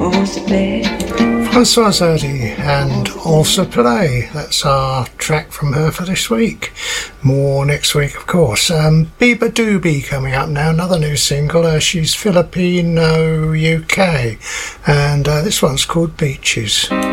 Françoise Hardy and Also Play. That's our track from her for this week. More next week, of course. Biba Doobie coming up now, another new single. She's Filipino UK, and this one's called Beaches.